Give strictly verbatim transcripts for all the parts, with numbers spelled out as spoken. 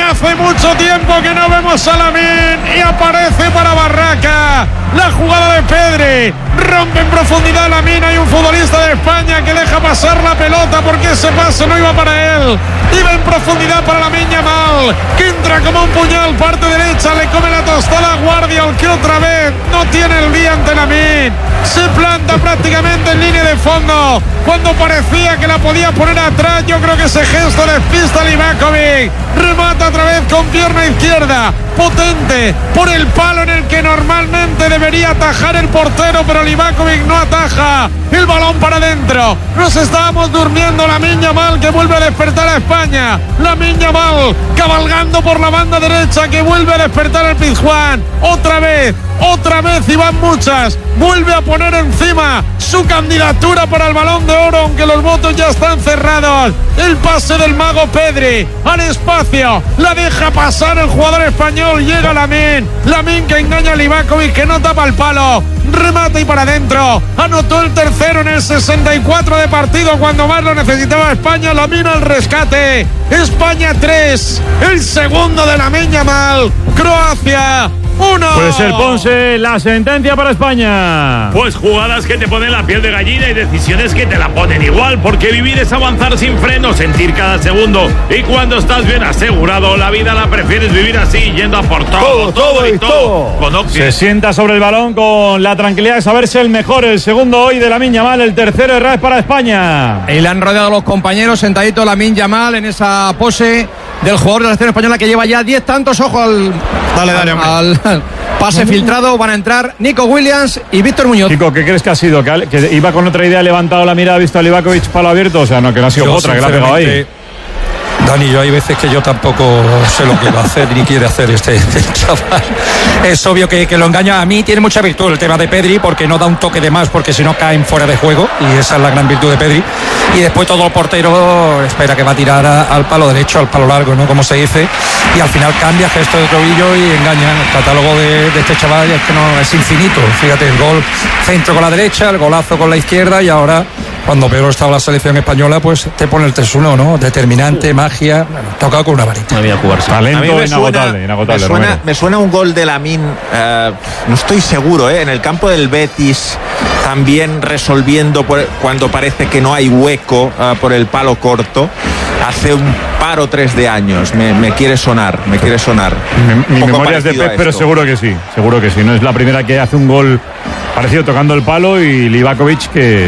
Hace mucho tiempo que no vemos a Lamine y aparece para Barraca. La jugada de Pedri. Rompe en profundidad Lamine. Hay un futbolista de España que deja pasar la pelota porque ese pase no iba para él. Iba en profundidad para Lamine Yamal, que entra como un puñal, parte derecha, le come la tostada a Guardiola, que otra vez no tiene el día ante Lamine. Se planta prácticamente en línea de fondo cuando parecía que la podía poner atrás. Yo creo que ese gesto despista a Livakovic. Remata otra vez con pierna izquierda, potente, por el palo en el que normalmente debería atajar el portero, pero Livakovic no ataja. El balón para adentro. Nos estábamos durmiendo. Lamine Yamal, que vuelve a despertar a España. Lamine Yamal cabalgando por la banda derecha, que vuelve a despertar el Pizjuán. Otra vez, otra vez, y van muchas. Vuelve a poner encima su candidatura para el Balón de Oro, aunque los votos ya están cerrados. El pase del mago Pedri al espacio, la deja pasar el jugador español. Llega Lamine, Lamine que engaña a Livakovic, que no tapa el palo. Remata y para adentro. Anotó el tercero en el sesenta y cuatro de partido, cuando más lo necesitaba España. Lamine al rescate. España tres, el segundo de Lamine Yamal. Croacia uno. Puede ser, Ponce, la sentencia para España. Pues jugadas que te ponen la piel de gallina y decisiones que te la ponen igual, porque vivir es avanzar sin freno, sentir cada segundo, y cuando estás bien asegurado, la vida la prefieres vivir así, yendo a por todo, todo, todo y todo. Con Octi. Se sienta sobre el balón con la tranquilidad de saberse el mejor, el segundo hoy de Lamine Yamal, el tercero de Raz para España. Y le han rodeado los compañeros, sentadito Lamine Yamal en esa pose del jugador de la selección española que lleva ya diez tantos. Ojo al, dale, dale, al, al pase filtrado. Van a entrar Nico Williams y Víctor Muñoz. Kiko, ¿qué crees que ha sido? ¿Que, que iba con otra idea, levantado la mirada, ha visto a Livakovic palo abierto? O sea, no, que no ha sido yo, otra, que la ha pegado ahí. Dani, yo hay veces que yo tampoco sé lo que va a hacer ni quiere hacer este, este chaval. Es obvio que, que lo engaña. A mí tiene mucha virtud el tema de Pedri, porque no da un toque de más, porque si no caen fuera de juego, y esa es la gran virtud de Pedri. Y después todo el portero espera que va a tirar a, al palo derecho, al palo largo, ¿no? Como se dice, y al final cambia gesto de tobillo y engaña. El catálogo de, de este chaval es que no es infinito. Fíjate, el gol centro con la derecha, el golazo con la izquierda, y ahora, cuando peor estaba la selección española, pues te pone el tres uno, ¿no? Determinante, magia, bueno, tocado con una varita. No había jugar. Talento me inagotable, suena, inagotable. Me suena, me suena un gol de Lamine, uh, no estoy seguro, ¿eh? En el campo del Betis, también resolviendo por, cuando parece que no hay hueco uh, por el palo corto. Hace un par o tres de años, me, me quiere sonar, me quiere sonar. Mi, mi memoria es de Pep, pero seguro que sí, seguro que sí. No es la primera que hace un gol parecido tocando el palo, y Livakovic que,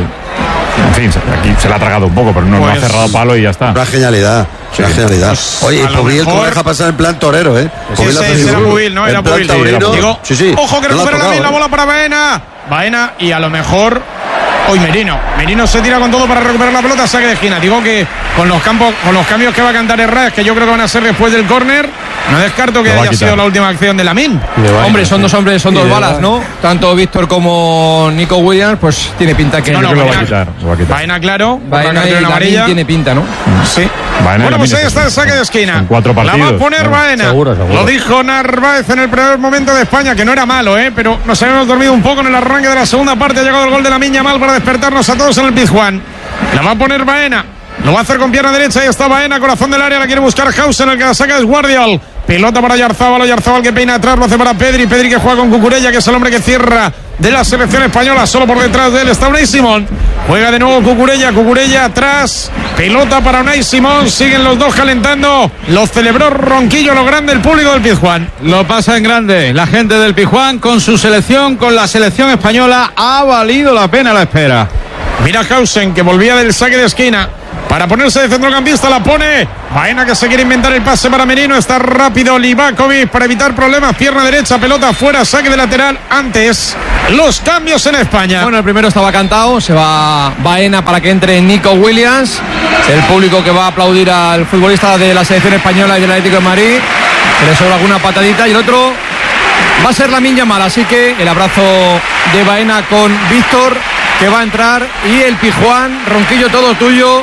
en fin, aquí se la ha tragado un poco, pero no, pues, no ha cerrado palo y ya está. Una genialidad, sí. Una genialidad. Oye, y Pubil lo deja pasar en plan torero, ¿eh? Sí, ese era Pubil, ¿no? Era Pubil. Digo, sí, sí. Ojo que recupera no la, la bola para Baena. Baena y a lo mejor hoy Merino. Merino se tira con todo para recuperar la pelota, saque de esquina. Digo que con los campos, con los cambios que va a cantar Herrera, que yo creo que van a ser después del córner, no descarto que haya sido la última acción de Lamine. Hombre, son dos hombres, son dos balas, ¿no? Tanto Víctor como Nico Williams, pues tiene pinta que no, no, lo va a quitar. Baena, claro. Baena y Lamine tiene pinta, ¿no? Sí. Baena, bueno, pues ahí está el saque de esquina. Cuatro partidos, la va a poner, ¿no? Baena. Seguro, seguro. Lo dijo Narváez en el primer momento de España, que no era malo, ¿eh? Pero nos habíamos dormido un poco en el arranque de la segunda parte. Ha llegado el gol de Lamine Yamal para despertarnos a todos en el Pizjuán. La va a poner Baena. Lo va a hacer con pierna derecha. Ahí está Baena, corazón del área. La quiere buscar Hausen. El que la saca es Guardiola. Pelota para Yarzábal. Yarzábal que peina atrás. Lo hace para Pedri. Pedri que juega con Cucurella, que es el hombre que cierra de la selección española. Solo por detrás de él está Unai Simón. Juega de nuevo Cucurella. Cucurella atrás. Pelota para Unai Simón. Siguen los dos calentando. Lo celebró Ronquillo, lo grande, el público del Pizjuán. Lo pasa en grande. La gente del Pizjuán con su selección, con la selección española. Ha valido la pena la espera. Mira Hausen, que volvía del saque de esquina para ponerse de centrocampista. La pone Baena, que se quiere inventar el pase para Merino. Está rápido Livakovic para evitar problemas. Pierna derecha, pelota afuera, saque de lateral. Antes, los cambios en España. Bueno, el primero estaba cantado. Se va Baena para que entre Nico Williams. El público que va a aplaudir al futbolista de la selección española y del Atlético de Madrid, que le sobra alguna patadita. Y el otro va a ser Lamine Yamal. Así que el abrazo de Baena con Víctor, que va a entrar, y el Pizjuán, Ronquillo, todo tuyo.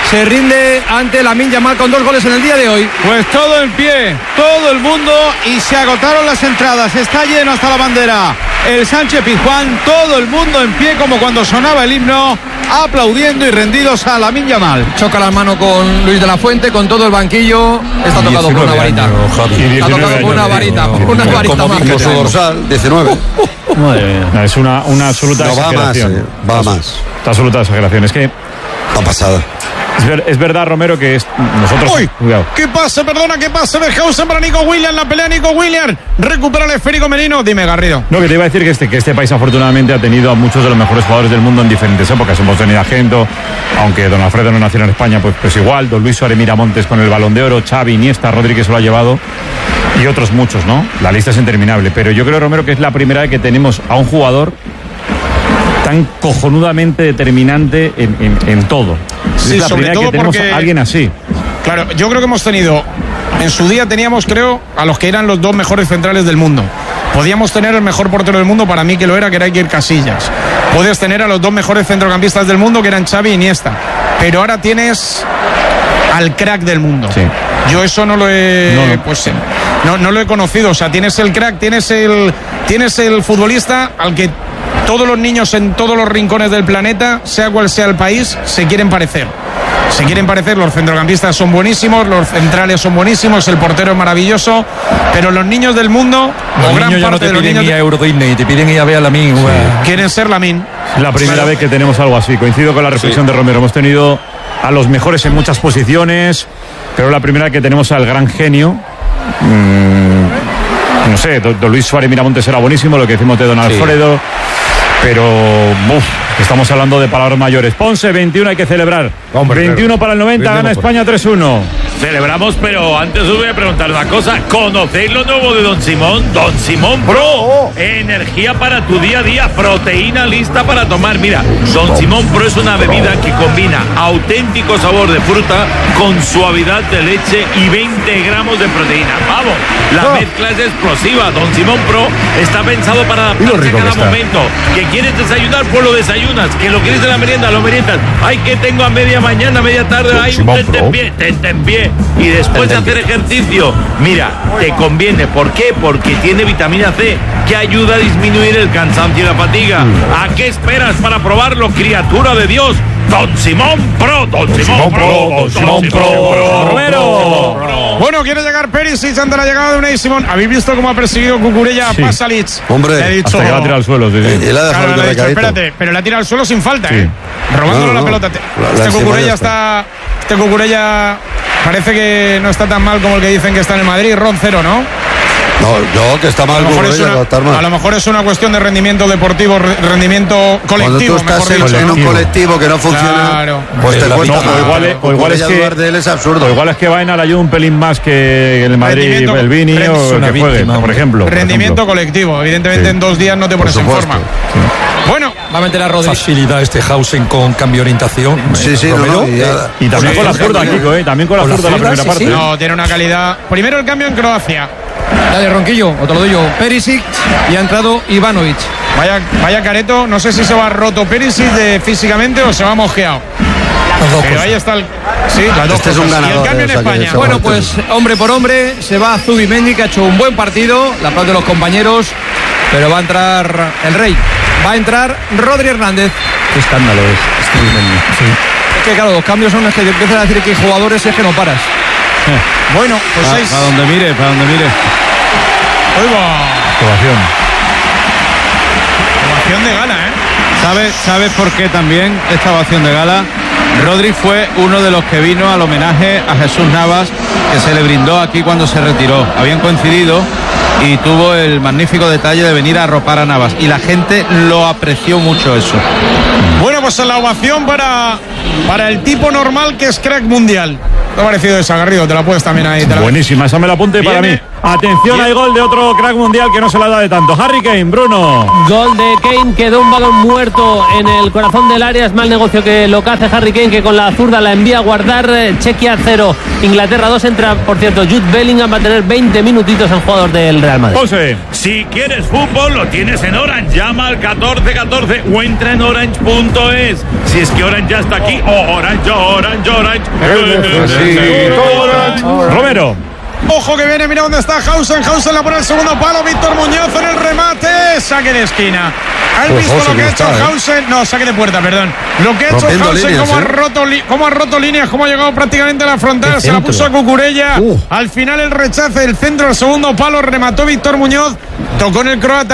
se rinde ante Lamine Yamal con dos goles en el día de hoy. Pues todo en pie, todo el mundo, y se agotaron las entradas. Está lleno hasta la bandera el Sánchez Pizjuán, todo el mundo en pie como cuando sonaba el himno, aplaudiendo y rendidos a Lamine Yamal. Choca la mano con Luis de la Fuente, con todo el banquillo. Está tocado por una varita. Años, Está tocado por una varita, por una varita como, como su dorsal, diecinueve. No, es una, una absoluta no, va exageración. Más, eh, va más. Esta absoluta exageración. Es que va pasada. Es, ver, es verdad, Romero, que es, nosotros... ¡Uy! Cuidado. ¿Qué pase? Perdona, ¿qué pase? Berhausen para Nico Williams. La pelea Nico Williams. Recupera el esférico Merino. Dime, Garrido. No, que te iba a decir que este, que este país afortunadamente ha tenido a muchos de los mejores jugadores del mundo en diferentes épocas. Hemos tenido a Gento, aunque don Alfredo no nació en España, pues, pues igual. Don Luis Suárez Miramontes con el Balón de Oro. Xavi, Iniesta, Rodri, que se lo ha llevado. Y otros muchos, ¿no? La lista es interminable. Pero yo creo, Romero, que es la primera vez que tenemos a un jugador tan cojonudamente determinante en, en, en todo. Sí, es la sobre primera todo que tenemos porque... a alguien así. Claro, yo creo que hemos tenido, en su día teníamos, creo, a los que eran los dos mejores centrales del mundo. Podíamos tener el mejor portero del mundo, para mí que lo era, que era Iker Casillas. Puedes tener a los dos mejores centrocampistas del mundo, que eran Xavi y Iniesta. Pero ahora tienes al crack del mundo. Sí. Yo eso no lo he, no, no. pues no, no lo he conocido. O sea, tienes el crack, tienes el, tienes el futbolista al que todos los niños en todos los rincones del planeta, sea cual sea el país, se quieren parecer. Se quieren parecer, los centrocampistas son buenísimos, los centrales son buenísimos, el portero es maravilloso, pero los niños del mundo, los o gran niños ya parte no te de los piden niños ir a Euro Disney, te piden ir a ver a Lamine. Sí. Quieren ser Lamine. Es la primera Pero... vez que tenemos algo así. Coincido con la reflexión sí. de Romero. Hemos tenido a los mejores en muchas posiciones, pero la primera que tenemos al gran genio. Mmm, no sé, don Luis Suárez Miramontes era buenísimo, lo que decimos de don Alfredo. Sí. Pero uf, estamos hablando de palabras mayores. Ponce, veintiuno hay que celebrar. Hombre, veintiuno para el noventa, gana España tres uno. Celebramos, pero antes os voy a preguntar una cosa. ¿Conocéis lo nuevo de Don Simón? Don Simón Pro. Oh. Energía para tu día a día. Proteína lista para tomar. Mira, Don Simón Pro es una bebida que combina auténtico sabor de fruta con suavidad de leche y veinte gramos de proteína. Vamos, la oh. mezcla es explosiva. Don Simón Pro está pensado para adaptarse a cada momento. Que quieres desayunar, pues lo desayunas. Que lo quieres de la merienda, lo meriendas. Ay, que tengo a media mañana, a media tarde. Hay un tente en pie, tente en pie. Y después de hacer ejercicio, mira, te conviene. ¿Por qué? Porque tiene vitamina C, que ayuda a disminuir el cansancio y la fatiga. ¿A qué esperas para probarlo, criatura de Dios? Don Simón Pro, Don Simón Pro, Don Simón Pro, Romero. Bueno, quiere llegar Perisic ante la llegada de Unai Simón. ¿Habéis visto cómo ha perseguido Cucurella a sí. Pasalic? Hombre, le ha dicho, hasta que va a tirar al suelo. Sí, sí. Y le ha dejado claro, el le ha dicho, espérate, pero le ha tirado al suelo sin falta, sí. ¿eh? Robándole no, no, la pelota. La, este Cucurella está... está... Este Cucurella parece que no está tan mal como el que dicen que está en el Madrid. Ron cero, ¿no? No, yo que está mal, Cucurella, una, estar mal. A lo mejor es una cuestión de rendimiento deportivo, rendimiento colectivo. Cuando tú estás en, en un colectivo que no funciona, claro. pues te no, cuesta. No, o igual, es, o igual es que de él es absurdo. O igual es que Baena le ayuda un pelín más que el Madrid, el Vini o que juegue, por ejemplo. Rendimiento por ejemplo. colectivo. Evidentemente sí. en dos días no te pones en forma. Sí. Bueno, va a meter a Rodri. Facilidad este Hausen con cambio de orientación. Sí, sí, no, no, y, ya, y también sí, con la sí, zurda, sí, Kiko, ¿eh? También con la zurda la primera sí, parte. Sí. No, tiene una calidad. Primero el cambio en Croacia. Dale, Ronquillo, o te lo doy yo. Perisic y ha entrado Ivanovic. Vaya, vaya careto, no sé si se va roto Perisic de, físicamente o se va mosqueado. Pero ahí está el. Sí, las dos este cosas. Es un ganador, y el cambio en España. Bueno, pues hombre por hombre se va Zubimendi, que ha hecho un buen partido. La aplaude de los compañeros, pero va a entrar el Rey. Va a entrar Rodri Hernández. Qué escándalo es Zubimendi. Sí. Es que claro, los cambios son los que empiezan a decir que hay jugadores es que no paras. Eh. Bueno, pues para, seis. Para donde mire, para donde mire. Ovación. Ovación de gala, ¿eh? ¿Sabes, ¿Sabes por qué también esta ovación de gala? Rodri fue uno de los que vino al homenaje a Jesús Navas, que se le brindó aquí cuando se retiró. Habían coincidido y tuvo el magnífico detalle de venir a arropar a Navas. Y la gente lo apreció mucho eso. Bueno, pues la ovación para, para el tipo normal que es crack mundial. Te ha parecido esa, Garrido, te la puedes también ahí. Te la... Buenísima, esa me la apunte para mí. Atención, hay gol de otro crack mundial que no se la da de tanto. Harry Kane, Bruno. Gol de Kane, quedó un balón muerto en el corazón del área. Es mal negocio que lo que hace Harry Kane, que con la zurda la envía a guardar. Chequia cero, Inglaterra dos. Entra, por cierto, Jude Bellingham va a tener veinte minutitos en jugador del Real Madrid. José. Si quieres fútbol, lo tienes en Orange. Llama al catorce catorce o entra en orange punto es. Si es que Orange ya está aquí. Oh, Orange, Orange, Orange. Romero. Ojo que viene, mira dónde está Hausen. Hausen la pone el segundo palo. Víctor Muñoz en el remate. Saque de esquina. ¿Has Ojo, visto lo que ha hecho está, ¿eh? Hausen? No, saque de puerta, perdón. Lo que ha hecho Rompiendo Hausen, líneas, cómo, ¿eh? ha roto li- cómo ha roto líneas, cómo ha llegado prácticamente a la frontal. Se la puso a Cucurella. Uh. Al final el rechace, el centro, el segundo palo. Remató Víctor Muñoz. Tocó en el croata.